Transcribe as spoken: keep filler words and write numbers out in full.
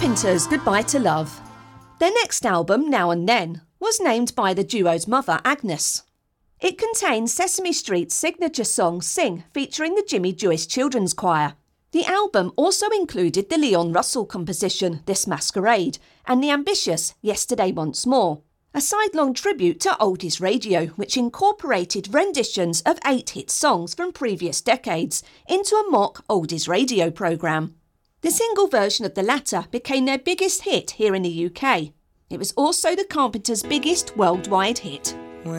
Carpenters' Goodbye to Love. Their next album, Now and Then, was named by the duo's mother, Agnes. It contains Sesame Street's signature song Sing, featuring the Jimmy Jewish Children's Choir. The album also included the Leon Russell composition This Masquerade and the ambitious Yesterday Once More, a sidelong tribute to oldies radio which incorporated renditions of eight hit songs from previous decades into a mock oldies radio programme. The single version of the latter became their biggest hit here in the U K. It was also the Carpenters' biggest worldwide hit.